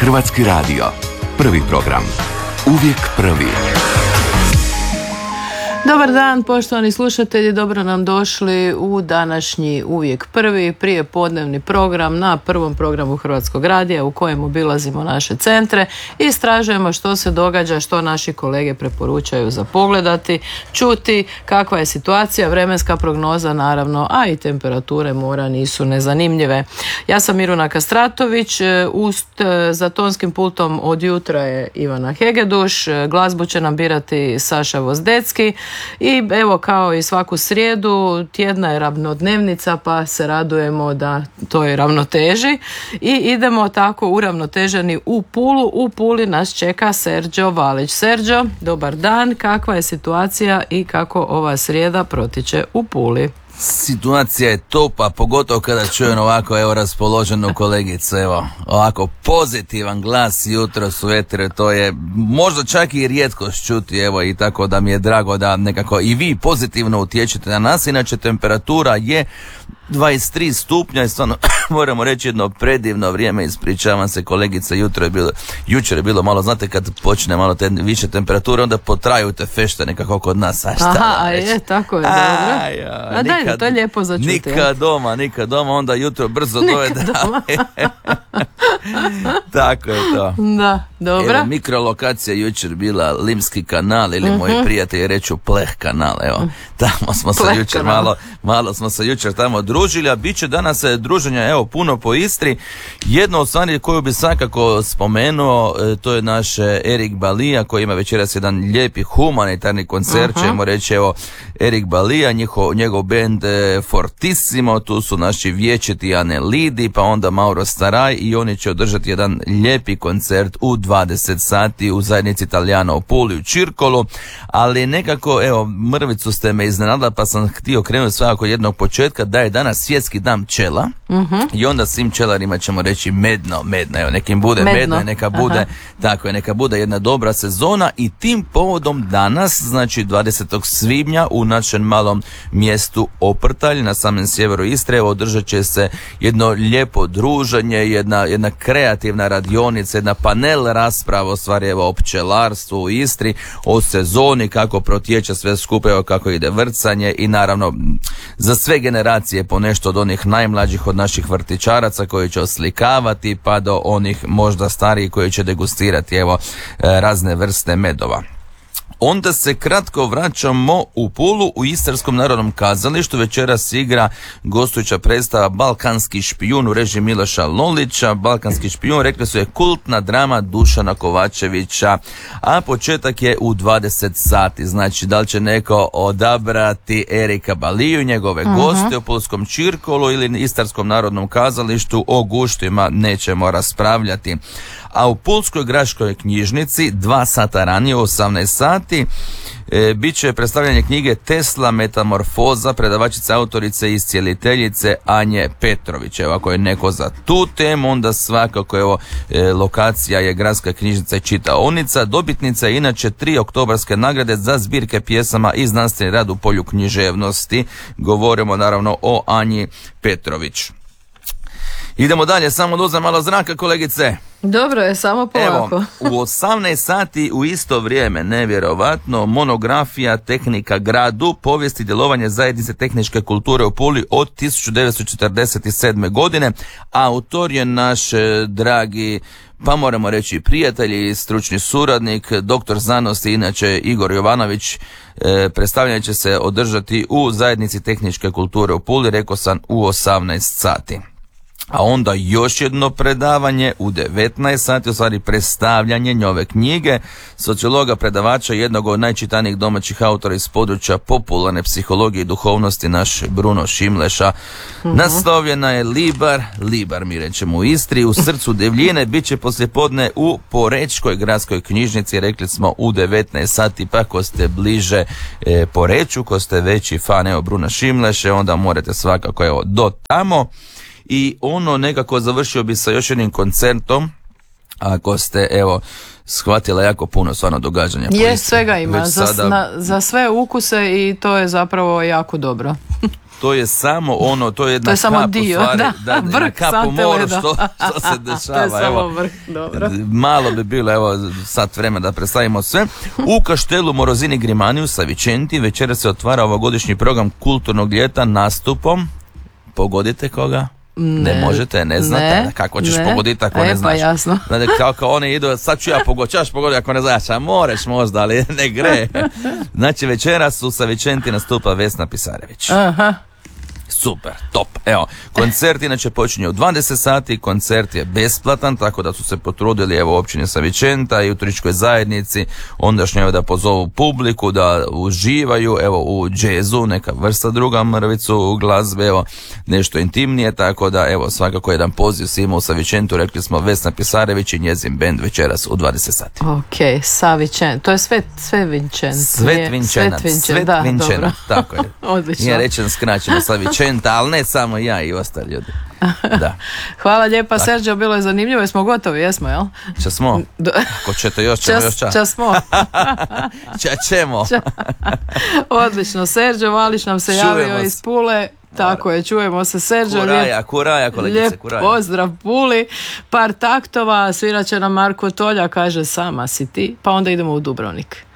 Hrvatski radio. Prvi program. Uvijek prvi. Dobar dan, poštovani slušatelji, dobro nam došli u današnji Uvijek prvi prijepodnevni program na prvom programu Hrvatskog radija u kojem obilazimo naše centre i istražujemo što se događa, što naši kolege preporučaju za pogledati, čuti, kakva je situacija, vremenska prognoza naravno, a i temperature mora nisu nezanimljive. Ja sam Miruna Kastratović, za tonskim pultom od jutra je Ivana Hegeduš, glazbu će nam birati Saša Vozdecki. I evo, kao i svaku srijedu, tjedna je ravnodnevnica, pa se radujemo da to je ravnoteži i idemo tako uravnoteženi u Pulu. U Puli nas čeka Serđo Valić. Serđo, dobar dan, kakva je situacija i kako ova srijeda protiče u Puli? Situacija je top, a pogotovo kada čujem ovako raspoloženu kolegicu, ovako pozitivan glas jutros u etere, to je možda čak i rijetkost čuti, i tako da mi je drago da nekako i vi pozitivno utječete na nas. Inače temperatura je 23 stupnja i stvarno moramo reći jedno predivno vrijeme, ispričavam se kolegice, jučer je bilo malo, znate kad počne malo više temperature, onda potraju te fešte nekako kod nas, a šta Aha, je, tako je, dobro. To je lijepo za čuti. Nikad doma, onda jutro brzo dojede. Tako je to. Da, dobro. Evo, mikrolokacija jučer bila Limski kanal ili moji prijatelji reću Pleh kanal, tamo smo se jučer malo smo se jučer tamo družili, a bit će danas druženja puno po Istri. Jedno od stvari koju bi svakako spomenuo, to je naš Erik Balija koji ima večeras jedan lijepi humanitarni koncert, ćemo reći Erik Balija, njegov bend Fortissimo, tu su naši vječiti Anelidi, pa onda Mauro Staraj i oni će održati jedan lijepi koncert u 20 sati u zajednici Italijana u Puli u Čirkolu, ali nekako mrvicu ste me iznenadila pa sam htio krenuti svakako jednog početka da je danas svjetski dan pčela i onda svim pčelarima ćemo reći medno, nekim bude medno i neka bude, tako je, neka bude jedna dobra sezona i tim povodom danas, znači 20. svibnja u našem malom mjestu Oprtalj na samom sjeveru Istre održat će se jedno lijepo druženje, jedna kreativna radionica, jedna panel rasprava o stvari o pčelarstvu u Istri, o sezoni, kako protječe sve skupa, kako ide vrcanje i naravno za sve generacije po nešto od onih najmlađih od naših vrtićaraca koji će oslikavati pa do onih možda starijih koji će degustirati razne vrste medova. Onda se kratko vraćamo u Pulu, u Istarskom narodnom kazalištu. Večeras igra gostujuća predstava Balkanski špijun u režiji Miloša Lolića. Balkanski špijun, rekli su, je kultna drama Dušana Kovačevića, a početak je u 20 sati. Znači, da li će neko odabrati Erika Baliju, njegove goste u Pulskom Čirkolu ili Istarskom narodnom kazalištu, o guštima nećemo raspravljati. A u Pulskoj gradskoj knjižnici 2 sata ranije, u 18 sati, bit će predstavljanje knjige Tesla metamorfoza predavačice, autorice i iscijeliteljice Anje Petrović. Ako je neko za tu temu, onda svakako lokacija je Gradska knjižnica i čitaonica. Dobitnica je inače 3 oktobarske nagrade za zbirke pjesama i znanstveni rad u polju književnosti. Govorimo naravno o Anji Petrović. Idemo dalje, samo da uzmem malo zraka, kolegice. Dobro je, samo polako. U 18 sati u isto vrijeme, nevjerovatno, monografija Tehnika gradu, povijest i djelovanje zajednice tehničke kulture u Puli od 1947. godine. Autor je naš dragi, pa moramo reći prijatelj i stručni suradnik, doktor znanosti, inače Igor Jovanović. Predstavljanje će se održati u zajednici tehničke kulture u Puli, rekao sam, u 18 sati. A onda još jedno predavanje u 19 sati, u stvari predstavljanje njove knjige sociologa, predavača, jednog od najčitanijih domaćih autora iz područja popularne psihologije i duhovnosti, naš Bruno Šimleša. Naslovljena je Libar mi rećemo u Istri, u srcu Devljine, bit će poslijepodne u Porečkoj gradskoj knjižnici, rekli smo u 19 sati, pa ko ste bliže Poreču, ko ste veći fan Bruna Šimleše, onda morate svakako do tamo. I nekako završio bi sa još jednim koncertom, ako ste shvatila jako puno stvarno događanja. Je, svega ima, za sve ukuse i to je zapravo jako dobro. to je samo ono, to je jedna to je samo kap dio, u stvari, vrh kap u moru sante što se dešava. To je samo vrh, dobro. Malo bi bilo, evo, sat vremena da predstavimo sve. U kaštelu Morozini Grimaniju sa Vicenti večera se otvara ovogodišnji program kulturnog ljeta nastupom. Pogodite koga? Ne možete, ne znate, kako ćeš pogoditi ako ne znaš. Pa jasno. Kao one idu, sad ću ja pogoditi, ćeš pogoditi ako ne znaš, a moreš možda, ali ne gre. Znači večeras su sa Vicenti nastupa Vesna Pisarević. Aha. Super, top. Evo, koncert inače počinje u 20 sati, koncert je besplatan, tako da su se potrudili evo općine sa Vicenta i u turističkoj zajednici ondašnje da pozovu publiku, da uživaju evo u džezu, neka vrsta druga mrvicu u glazbe, evo nešto intimnije, tako da evo svakako jedan poziv svima u Savičentu, rekli smo Vesna Pisarević i njezin bend večeras u 20 sati. Ok, Savičent, to je Svet Vinčenac, tako je. Odlično. Nije rečen skraćeno Savičenta, ali ne samo ja i ostali ljudi. Da. Hvala lijepa, Sergio, bilo je zanimljivo, smo gotovi, jesmo, jel? Smo. Ako ćete još, ćemo još čas. Časmo. Ćemo. Odlično, Sergio Valić nam se javio iz Pule. Tako je, čujemo se, Sergio. Kuraja, kolegice, kuraja. Pozdrav Puli, par taktova, svirat će nam Marko Tolja, kaže sama si ti, pa onda idemo u Dubrovnik.